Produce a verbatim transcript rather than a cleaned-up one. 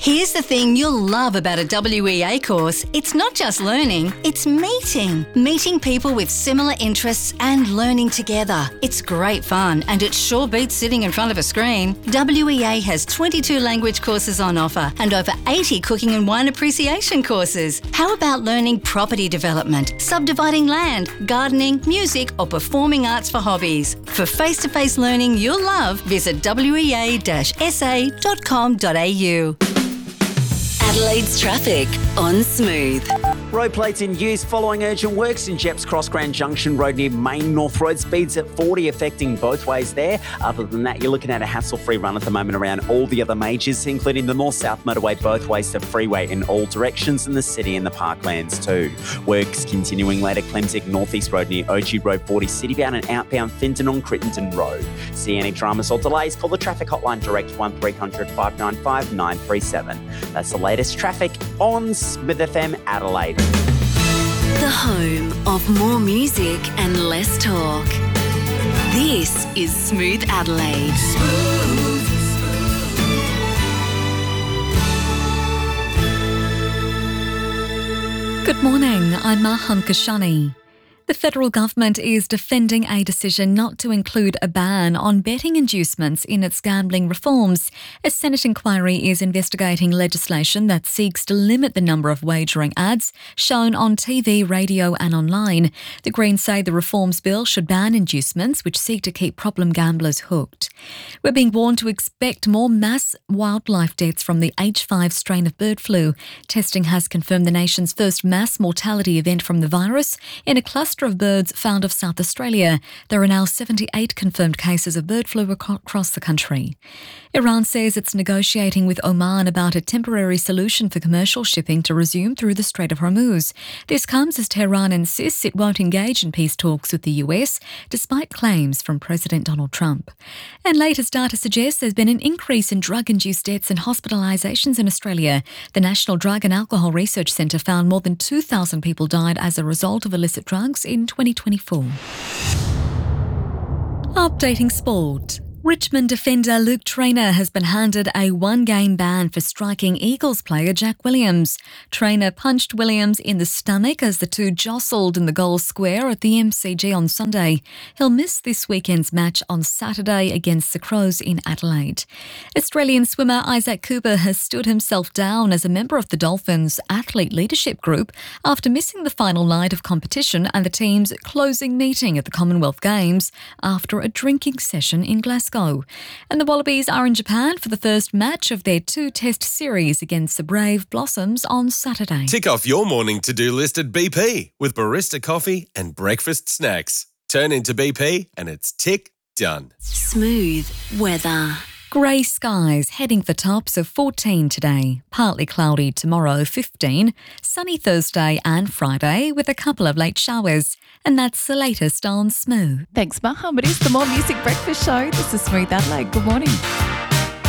Here's the thing you'll love about a W E A course. It's not just learning, it's meeting. Meeting people with similar interests and learning together. It's great fun and it sure beats sitting in front of a screen. W E A has twenty-two language courses on offer and over eighty cooking and wine appreciation courses. How about learning property development, subdividing land, gardening, music or performing arts for hobbies? For face-to-face learning you'll love, visit w e a dash s a dot com dot a u. Adelaide's traffic on Smooth. Road plates in use following urgent works in Jepps Cross Grand Junction Road near Main North Road. Speeds at forty, affecting both ways there. Other than that, you're looking at a hassle-free run at the moment around all the other majors, including the North-South motorway both ways to freeway in all directions, and the city and the parklands too. Works continuing later, Clemsig Northeast Road near O G Road forty, citybound and outbound Finton on Crittenden Road. See any dramas or delays, call the traffic hotline direct one three hundred, five nine five, nine three seven. That's the latest traffic on Smooth F M Adelaide. The home of more music and less talk. This is Smooth Adelaide. Smooth. Good morning, I'm Mahan Kashani. The federal government is defending a decision not to include a ban on betting inducements in its gambling reforms. A Senate inquiry is investigating legislation that seeks to limit the number of wagering ads shown on T V, radio and online. The Greens say the reforms bill should ban inducements which seek to keep problem gamblers hooked. We're being warned to expect more mass wildlife deaths from the H five strain of bird flu. Testing has confirmed the nation's first mass mortality event from the virus in a cluster of birds found off South Australia. There are now seventy-eight confirmed cases of bird flu across the country. Iran says it's negotiating with Oman about a temporary solution for commercial shipping to resume through the Strait of Hormuz. This comes as Tehran insists it won't engage in peace talks with the U S, despite claims from President Donald Trump. And latest data suggests there's been an increase in drug-induced deaths and hospitalisations in Australia. The National Drug and Alcohol Research Centre found more than two thousand people died as a result of illicit drugs in twenty twenty-four. Updating sport. Richmond defender Luke Traynor has been handed a one-game ban for striking Eagles player Jack Williams. Traynor punched Williams in the stomach as the two jostled in the goal square at the M C G on Sunday. He'll miss this weekend's match on Saturday against the Crows in Adelaide. Australian swimmer Isaac Cooper has stood himself down as a member of the Dolphins' athlete leadership group after missing the final night of competition and the team's closing meeting at the Commonwealth Games after a drinking session in Glasgow. And the Wallabies are in Japan for the first match of their two-test series against the Brave Blossoms on Saturday. Tick off your morning to-do list at B P with barista coffee and breakfast snacks. Turn into B P and it's tick done. Smooth weather. Grey skies, heading for tops of fourteen today. Partly cloudy tomorrow, fifteen. Sunny Thursday and Friday with a couple of late showers. And that's the latest on Smooth. Thanks, Maham. It is the More Music Breakfast Show. This is Smooth Adelaide. Good morning.